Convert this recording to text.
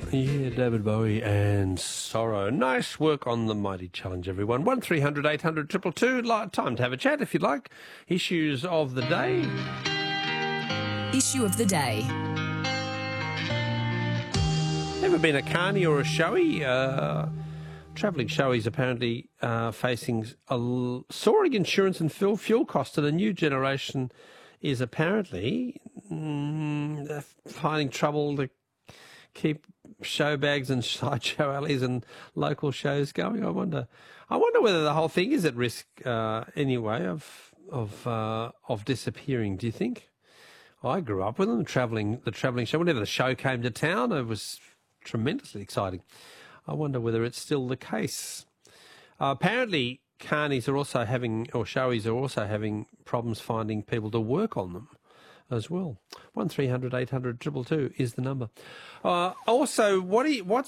Yeah, David Bowie and Sorrow. Nice work on the Mighty Challenge, everyone. 1300 800 222. Time to have a chat if you'd like. Issues of the day. Issue of the day. Ever been a carny or a showy? Travelling showies apparently facing soaring insurance and fuel costs, and a new generation is apparently finding trouble to keep show bags and sideshow alleys and local shows going. I wonder whether the whole thing is at risk anyway of disappearing. Do you think? I grew up with them, the travelling show. Whenever the show came to town, it was tremendously exciting. I wonder whether it's still the case. Apparently, carnies are also having, or showies are also having problems finding people to work on them as well. 1300 800 222 is the number. Also, what's